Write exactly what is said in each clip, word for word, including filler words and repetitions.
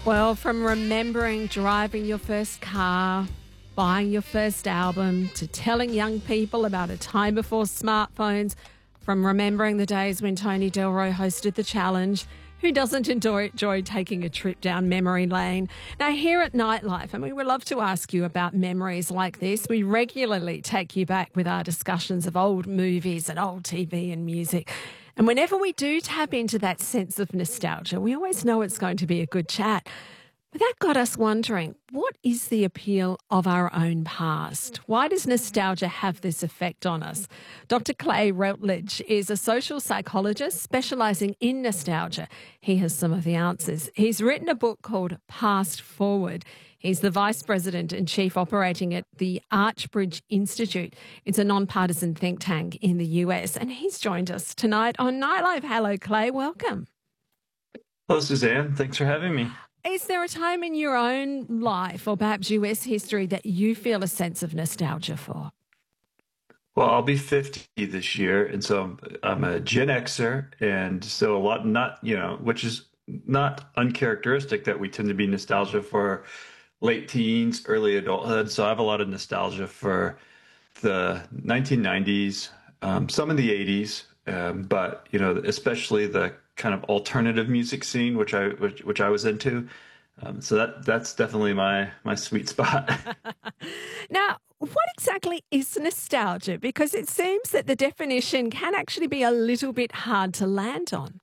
Well, from remembering driving your first car, buying your first album, to telling young people about a time before smartphones, from remembering the days when Tony Delroy hosted The Challenge, who doesn't enjoy, enjoy taking a trip down memory lane? Now, here at Nightlife, and we would love to ask you about memories like this, we regularly take you back with our discussions of old movies and old T V and music. And whenever we do tap into that sense of nostalgia, we always know it's going to be a good chat. But that got us wondering, what is the appeal of our own past? Why does nostalgia have this effect on us? Doctor Clay Routledge is a social psychologist specialising in nostalgia. He has some of the answers. He's written a book called Past Forward. He's the Vice President and Chief Operating at the Archbridge Institute. It's a nonpartisan think tank in the U S, and he's joined us tonight on Nightlife. Hello, Clay. Welcome. Hello, Suzanne. Thanks for having me. Is there a time in your own life or perhaps U S history that you feel a sense of nostalgia for? Well, I'll be fifty this year, and so I'm, I'm a Gen Xer, and so a lot not, you know, which is not uncharacteristic that we tend to be nostalgia for late teens, early adulthood. So I have a lot of nostalgia for the nineteen nineties, um, some of the eighties, um, but, you know, especially the kind of alternative music scene, which I which, which I was into. Um, so that that's definitely my my sweet spot. Now, what exactly is nostalgia? Because it seems that the definition can actually be a little bit hard to land on.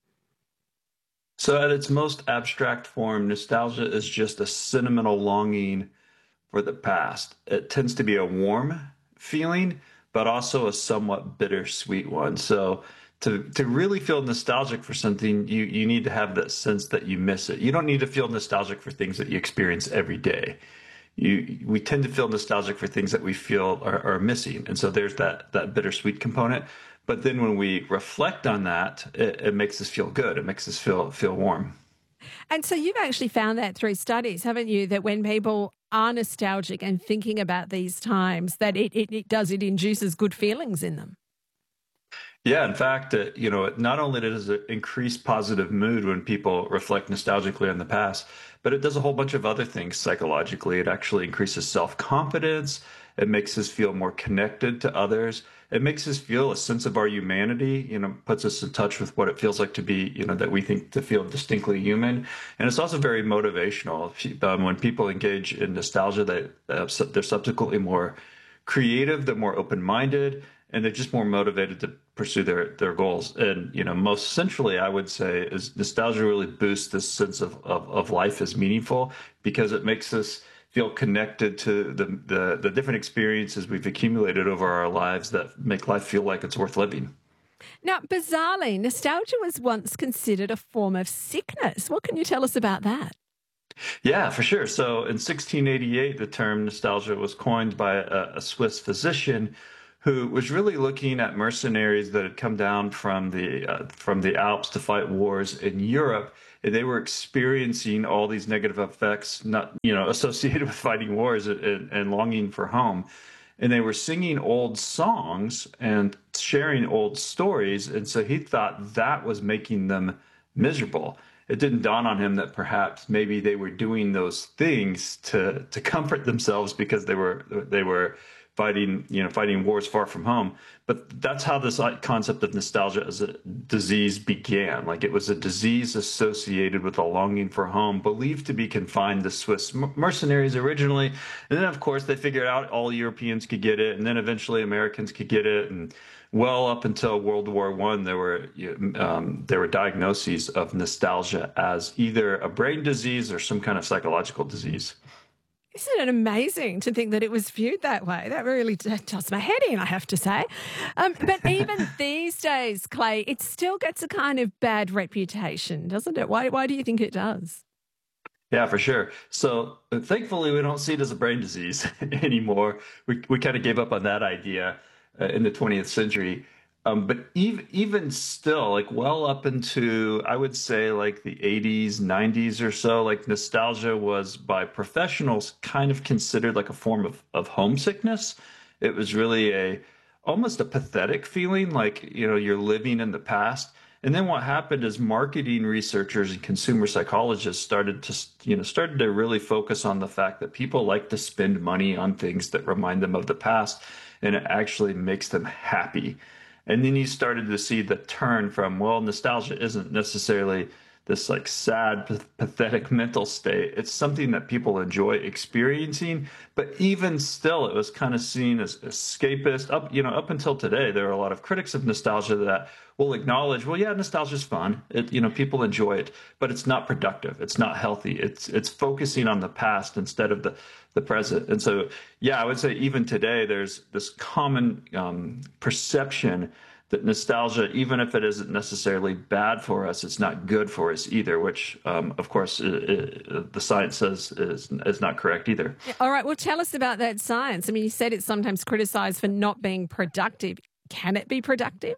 So at its most abstract form, nostalgia is just a sentimental longing for the past. It tends to be a warm feeling, but also a somewhat bittersweet one. So to to really feel nostalgic for something, you you need to have that sense that you miss it. You don't need to feel nostalgic for things that you experience every day. You we tend to feel nostalgic for things that we feel are, are missing, and so there's that that bittersweet component. But then when we reflect on that, it, it makes us feel good. It makes us feel feel warm. And so you've actually found that through studies, haven't you, that when people are nostalgic and thinking about these times, that it, it, it does, it induces good feelings in them. Yeah, in fact, uh, you know, not only does it increase positive mood when people reflect nostalgically on the past, but it does a whole bunch of other things psychologically. It actually increases self-confidence. It makes us feel more connected to others. It makes us feel a sense of our humanity, you know, puts us in touch with what it feels like to be, you know, that we think to feel distinctly human. And it's also very motivational. Um, when people engage in nostalgia, they, uh, they're subsequently more creative, they're more open-minded, and they're just more motivated to pursue their, their goals. And, you know, most centrally, I would say, is nostalgia really boosts this sense of, of, of life as meaningful because it makes us feel connected to the, the, the different experiences we've accumulated over our lives that make life feel like it's worth living. Now, bizarrely, nostalgia was once considered a form of sickness. What can you tell us about that? Yeah, for sure. So in sixteen eighty-eight, the term nostalgia was coined by a, a Swiss physician who was really looking at mercenaries that had come down from the uh, from the Alps to fight wars in Europe, and they were experiencing all these negative effects, not you know associated with fighting wars and, and longing for home, and they were singing old songs and sharing old stories, and so he thought that was making them miserable. It didn't dawn on him that perhaps maybe they were doing those things to to comfort themselves because they were they were fighting, you know, fighting wars far from home. But that's how this concept of nostalgia as a disease began. Like it was a disease associated with a longing for home, believed to be confined to Swiss mercenaries originally. And then, of course, they figured out all Europeans could get it, and then eventually Americans could get it. And well up until World War One, there were um, there were diagnoses of nostalgia as either a brain disease or some kind of psychological disease. Isn't it amazing to think that it was viewed that way? That really does my head in, I have to say. Um, but even these days, Clay, it still gets a kind of bad reputation, doesn't it? Why, why do you think it does? Yeah, for sure. So uh, thankfully, we don't see it as a brain disease anymore. We, we kind of gave up on that idea uh, in the twentieth century. Um, but even even still, like well up into, I would say like the eighties, nineties or so, like nostalgia was by professionals kind of considered like a form of, of homesickness. It was really a almost a pathetic feeling, like, you know, you're living in the past. And then what happened is marketing researchers and consumer psychologists started to, you know, started to really focus on the fact that people like to spend money on things that remind them of the past, and it actually makes them happy. And then you started to see the turn from, well, nostalgia isn't necessarily this like sad, pathetic mental state. It's something that people enjoy experiencing. But even still, it was kind of seen as escapist. Up, you know, up until today, there are a lot of critics of nostalgia that will acknowledge, well, yeah, nostalgia is fun. It, you know, people enjoy it, but it's not productive. It's not healthy. It's it's focusing on the past instead of the the present. And so, yeah, I would say even today, there's this common um, perception that nostalgia, even if it isn't necessarily bad for us, it's not good for us either, which, um, of course, it, it, the science says is, is not correct either. All right, well, tell us about that science. I mean, you said it's sometimes criticized for not being productive. Can it be productive?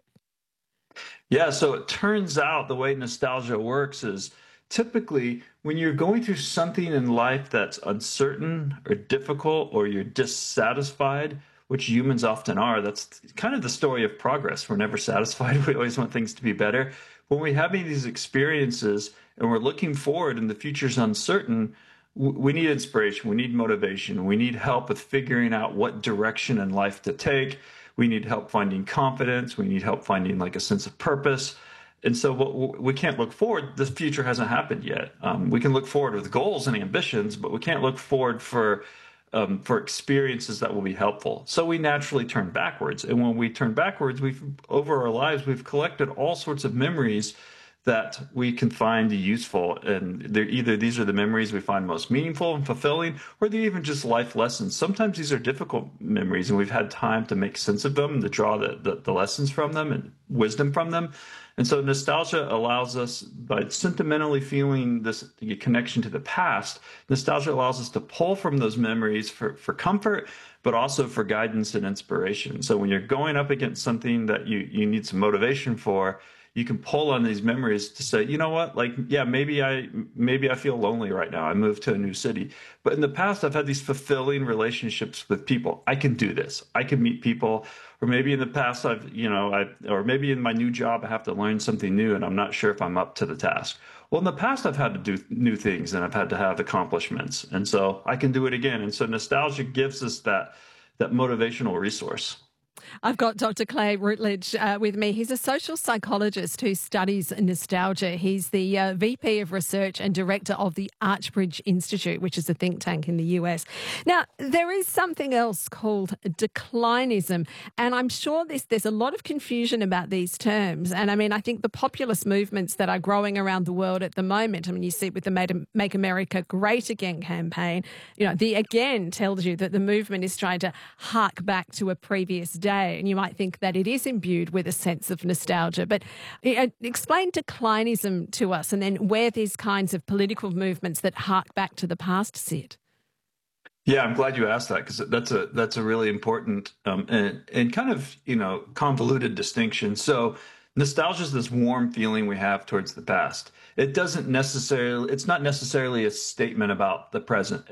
Yeah, so it turns out the way nostalgia works is typically when you're going through something in life that's uncertain or difficult, or you're dissatisfied, which humans often are. That's kind of the story of progress. We're never satisfied. We always want things to be better. When we're having these experiences and we're looking forward and the future's uncertain, we need inspiration. We need motivation. We need help with figuring out what direction in life to take. We need help finding confidence. We need help finding like a sense of purpose. And so what, we can't look forward. The future hasn't happened yet. Um, we can look forward with goals and ambitions, but we can't look forward for Um, for experiences that will be helpful. So we naturally turn backwards. And when we turn backwards, we've over our lives, we've collected all sorts of memories that we can find useful. And they're either these are the memories we find most meaningful and fulfilling, or they're even just life lessons. Sometimes these are difficult memories, and we've had time to make sense of them, to draw the, the, the lessons from them and wisdom from them. And so nostalgia allows us, by sentimentally feeling this connection to the past, nostalgia allows us to pull from those memories for, for comfort, but also for guidance and inspiration. So when you're going up against something that you, you need some motivation for, you can pull on these memories to say, you know what, like, yeah, maybe I maybe I feel lonely right now. I moved to a new city. But in the past, I've had these fulfilling relationships with people. I can do this. I can meet people. Or maybe in the past, I've, you know, I, or maybe in my new job, I have to learn something new and I'm not sure if I'm up to the task. Well, in the past, I've had to do new things and I've had to have accomplishments. And so I can do it again. And so nostalgia gives us that, that motivational resource. I've got Doctor Clay Routledge uh, with me. He's a social psychologist who studies nostalgia. He's the uh, V P of Research and Director of the Archbridge Institute, which is a think tank in the U S. Now, there is something else called declinism, and I'm sure this, there's a lot of confusion about these terms. And I mean, I think the populist movements that are growing around the world at the moment, I mean, you see it with the Make America Great Again campaign, you know, the again tells you that the movement is trying to hark back to a previous day. And you might think that it is imbued with a sense of nostalgia. But uh, explain declinism to us, and then where these kinds of political movements that hark back to the past sit. Yeah, I'm glad you asked that, because that's a that's a really important um, and, and kind of, you know, convoluted distinction. So nostalgia is this warm feeling we have towards the past. It doesn't necessarily, it's not necessarily a statement about the present.